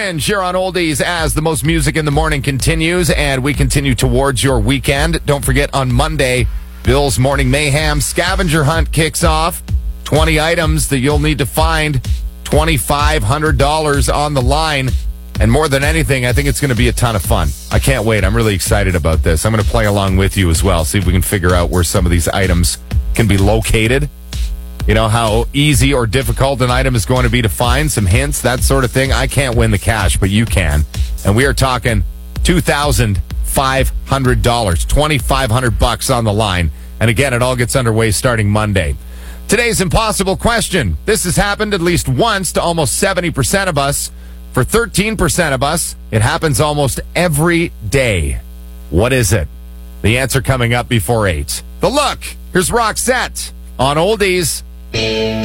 Fringe here on Oldies as the most music in the morning continues, and we continue towards your weekend. Don't forget, on Monday, Bill's Morning Mayhem scavenger hunt kicks off. 20 items that you'll need to find, $2,500 on the line. And more than anything, I think it's going to be a ton of fun. I can't wait. I'm really excited about this. I'm going to play along with you as well, see if we can figure out where some of these items can be located. You know, how easy or difficult an item is going to be to find, some hints, that sort of thing. I can't win the cash, but you can. And we are talking $2,500, $2,500 on the line. And again, it all gets underway starting Monday. Today's impossible question. This has happened at least once to almost 70% of us. For 13% of us, it happens almost every day. What is it? The answer coming up before 8. The look. Here's Roxette on Oldies.